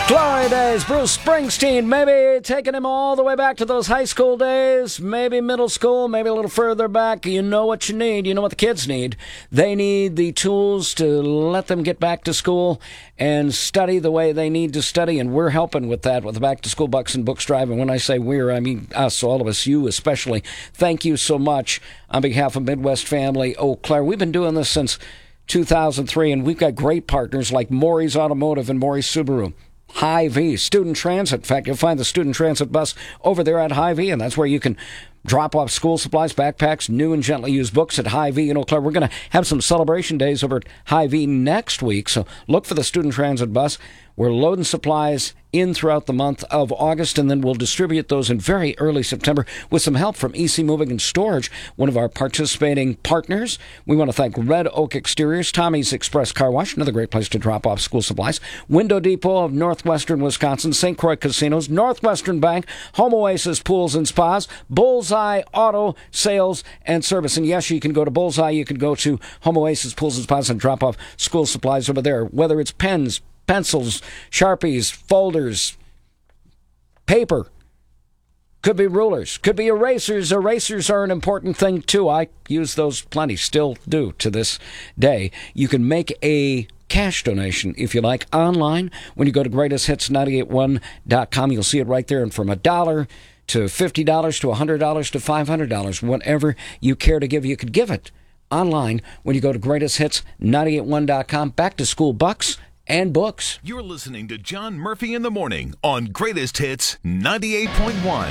Glory days, Bruce Springsteen, maybe taking him all the way back to those high school days, maybe middle school, maybe a little further back. You know what you need. You know what the kids need. They need the tools to let them get back to school and study the way they need to study, and we're helping with that with the Back to School Bucks and Books Drive. And when I say we're, I mean us, all of us, you especially. Thank you so much on behalf of Midwest Family Eau Claire. We've been doing this since 2003, and we've got great partners like Maury's Automotive and Maury's Subaru. Hy-Vee, Student Transit. In fact, you'll find the Student Transit bus over there at Hy-Vee, and that's where you can drop off school supplies, backpacks, new and gently used books at Hy-Vee in Eau Claire. We're going to have some celebration days over at Hy-Vee next week, so look for the Student Transit bus. We're loading supplies in throughout the month of August, and then we'll distribute those in very early September with some help from EC Moving and Storage, one of our participating partners. We want to thank Red Oak Exteriors, Tommy's Express Car Wash, another great place to drop off school supplies, Window Depot of Northwestern Wisconsin, St. Croix Casinos, Northwestern Bank, Home Oasis Pools and Spas, Bullseye Auto Sales and Service. And yes, you can go to Bullseye, you can go to Home Oasis Pools and Spas and drop off school supplies over there, whether it's pens, pencils, Sharpies, folders, paper. Could be rulers. Could be erasers. Erasers are an important thing, too. I use those plenty, still do to this day. You can make a cash donation, if you like, online. When you go to greatesthits981.com, you'll see it right there. And from $1 to $50 to $100 to $500, whatever you care to give, you could give it online when you go to greatesthits981.com. Back to school bucks and books. You're listening to John Murphy in the Morning on Greatest Hits 98.1.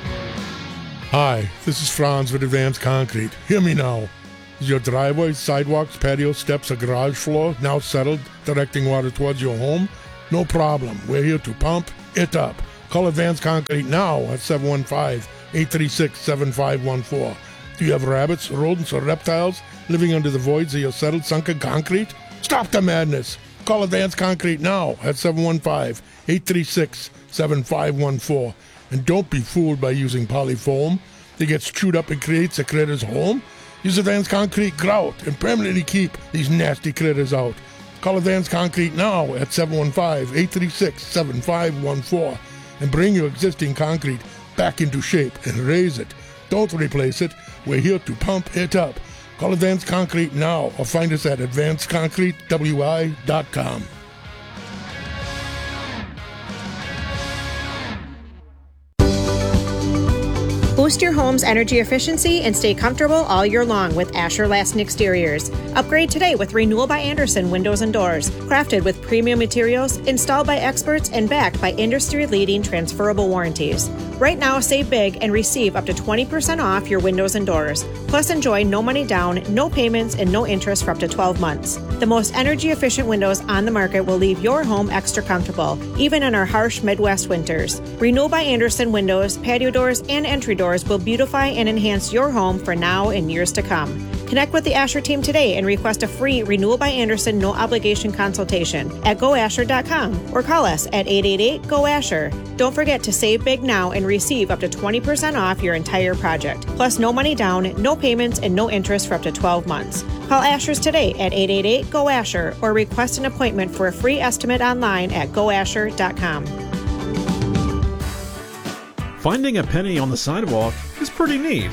Hi, this is Franz with Advanced Concrete. Hear me now. Is your driveway, sidewalks, patio, steps, or garage floor now settled, directing water towards your home? No problem. We're here to pump it up. Call Advanced Concrete now at 715-836-7514. Do you have rabbits, rodents, or reptiles living under the voids of your settled, sunken concrete? Stop the madness. Call Advanced Concrete now at 715-836-7514. And don't be fooled by using polyfoam that gets chewed up and creates a critter's home. Use Advanced Concrete grout and permanently keep these nasty critters out. Call Advanced Concrete now at 715-836-7514 and bring your existing concrete back into shape and raise it. Don't replace it. We're here to pump it up. Call Advanced Concrete now or find us at advancedconcretewi.com. Boost your home's energy efficiency and stay comfortable all year long with Asher Lassen Exteriors. Upgrade today with Renewal by Andersen Windows and Doors. Crafted with premium materials, installed by experts, and backed by industry-leading transferable warranties. Right now, save big and receive up to 20% off your windows and doors. Plus, enjoy no money down, no payments, and no interest for up to 12 months. The most energy-efficient windows on the market will leave your home extra comfortable, even in our harsh Midwest winters. Renewal by Andersen windows, patio doors, and entry doors will beautify and enhance your home for now and years to come. Connect with the Asher team today and request a free Renewal by Andersen no-obligation consultation at goasher.com or call us at 888-GO-ASHER. Don't forget to save big now and receive up to 20% off your entire project. Plus, no money down, no payments, and no interest for up to 12 months. Call Asher's today at 888-GO-ASHER or request an appointment for a free estimate online at goasher.com. Finding a penny on the sidewalk is pretty neat.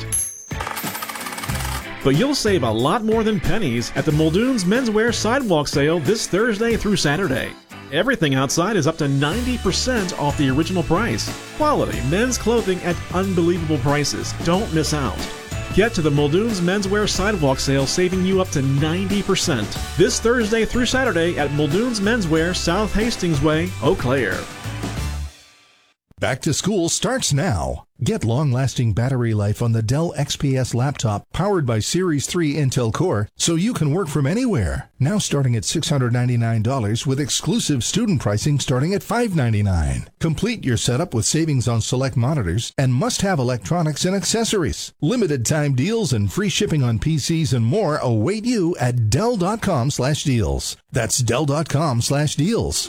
But you'll save a lot more than pennies at the Muldoon's Menswear Sidewalk Sale this Thursday through Saturday. Everything outside is up to 90% off the original price. Quality men's clothing at unbelievable prices. Don't miss out. Get to the Muldoon's Menswear Sidewalk Sale, saving you up to 90% this Thursday through Saturday at Muldoon's Menswear, South Hastings Way, Eau Claire. Back to school starts now. Get long-lasting battery life on the Dell XPS laptop powered by Series 3 Intel Core so you can work from anywhere. Now starting at $699 with exclusive student pricing starting at $599. Complete your setup with savings on select monitors and must-have electronics and accessories. Limited time deals and free shipping on PCs and more await you at Dell.com/deals. That's Dell.com/deals.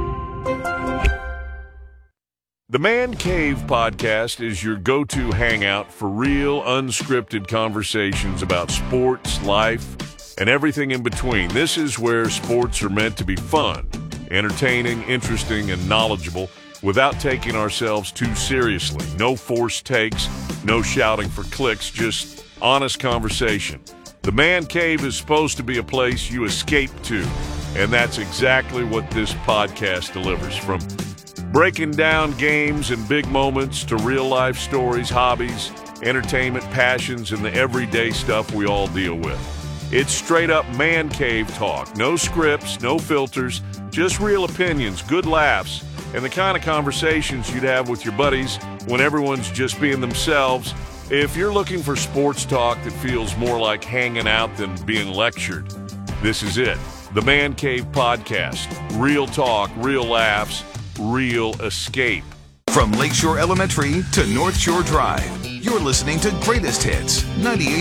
The Man Cave podcast is your go-to hangout for real, unscripted conversations about sports, life, and everything in between. This is where sports are meant to be fun. entertaining, interesting, and knowledgeable without taking ourselves too seriously. No forced takes, no shouting for clicks, just honest conversation. The Man Cave is supposed to be a place you escape to, and that's exactly what this podcast delivers. From breaking down games and big moments to real-life stories, hobbies, entertainment, passions, and the everyday stuff we all deal with. It's straight-up Man Cave talk. No scripts, no filters, just real opinions, good laughs, and the kind of conversations you'd have with your buddies when everyone's just being themselves. If you're looking for sports talk that feels more like hanging out than being lectured, this is it. The Man Cave Podcast. Real talk, real laughs, real escape. From Lakeshore Elementary to North Shore Drive, you're listening to Greatest Hits 98.